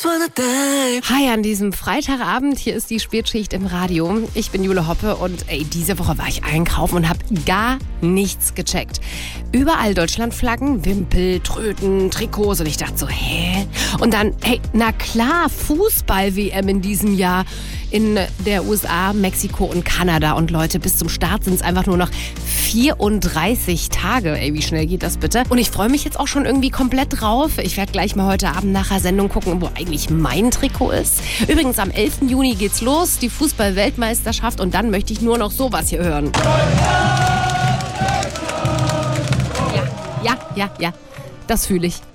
Hi an diesem Freitagabend, hier ist die Spätschicht im Radio. Ich bin Jule Hoppe und diese Woche war ich einkaufen und habe gar nichts gecheckt. Überall Deutschlandflaggen, Wimpel, Tröten, Trikots und ich dachte so, hä? Und dann, na klar, Fußball-WM in diesem Jahr in der USA, Mexiko und Kanada. Und Leute, bis zum Start sind es einfach nur noch 34 Tage. Wie schnell geht das bitte? Und ich freue mich jetzt auch schon irgendwie komplett drauf. Ich werde gleich mal heute Abend nach der Sendung gucken, wo eigentlich mein Trikot ist. Übrigens, am 11. Juni geht's los, die Fußball-Weltmeisterschaft. Und dann möchte ich nur noch sowas hier hören. Ja, das fühle ich.